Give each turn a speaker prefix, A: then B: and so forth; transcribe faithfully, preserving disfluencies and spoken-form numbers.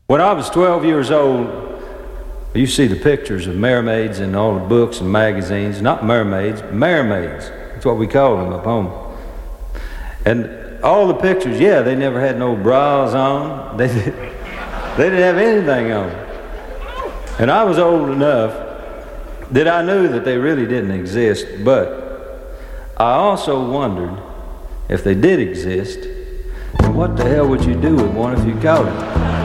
A: When I was twelve years old, you see the pictures of mermaids in all the books and magazines. Not mermaids, mermaids. That's what we called them up home. And all the pictures, yeah, they never had no bras on. They, did, they didn't have anything on. And I was old enough that I knew that they really didn't exist, but I also wondered if they did exist, what the hell would you do with one if you caught it?